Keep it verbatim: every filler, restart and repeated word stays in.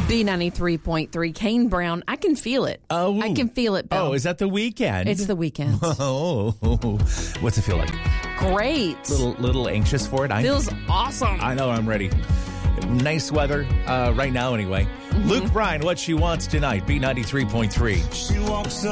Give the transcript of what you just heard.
B ninety-three point three, Kane Brown. I can feel it. Oh, I can feel it, Bill. Oh, is that the weekend? It's the weekend. Oh, what's it feel like? Great. Little, little anxious for it. I Feels awesome. I know I'm ready. Nice weather uh, right now, anyway. Mm-hmm. Luke Bryan, what she wants tonight. B ninety-three point three. She walks up.